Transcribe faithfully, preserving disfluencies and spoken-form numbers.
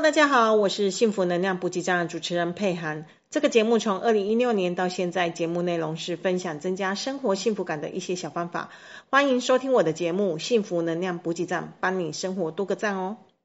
大家好，我是幸福能量补给站的主持人佩涵。这个节目从二零一六年到现在，节目内容是分享增加生活幸福感的一些小方法。欢迎收听我的节目，幸福能量补给站，帮你生活多个赞哦。